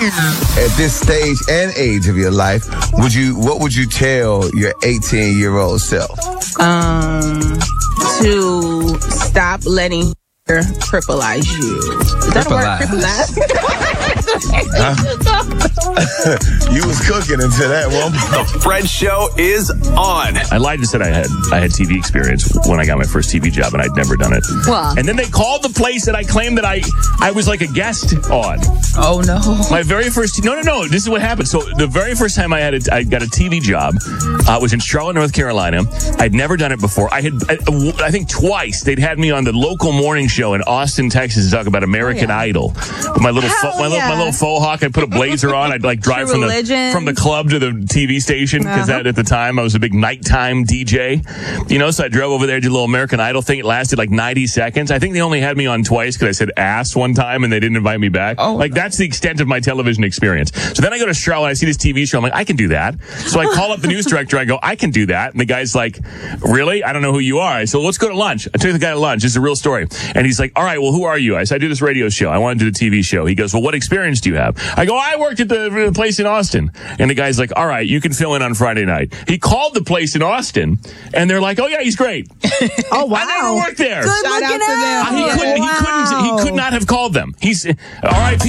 At this stage and age of your life, what would you tell your 18-year-old self? To stop letting her crippleize you. Is that a word? Crippleize? You was cooking until that one. The Fred Show is on. I lied and said I had TV experience when I got my first TV job, and I'd never done it. Well. And then they called the place that I claimed that I was like a guest on. Oh, no. My very first... No. This is what happened. So the very first time I got a TV job was in Charlotte, North Carolina. I'd never done it before. I think twice they'd had me on the local morning show in Austin, Texas to talk about American Idol. With my little faux hawk. I'd put a blazer on. I'd drive from the club to the TV station because at the time I was a big nighttime DJ. So I drove over there, did a little American Idol thing. It lasted 90 seconds. I think they only had me on twice because I said ass one time and they didn't invite me back. That's the extent of my television experience. So then I go to Charlotte, I see this TV show. I'm like, I can do that. So I call up the news director. I go, I can do that. And the guy's like, really? I don't know who you are. I said, well, let's go to lunch. I took the guy to lunch. This is a real story. And he's like, all right, well, who are you? I said, I do this radio show. I want to do the TV show. He goes, well, what experience do you have? I go, I worked at the place in Austin. And the guy's like, all right, you can fill in on Friday night. He called the place in Austin, and they're like, oh, yeah, he's great. Oh, wow. I never worked there. Good looking out. He could not have called them. He's R.I.P.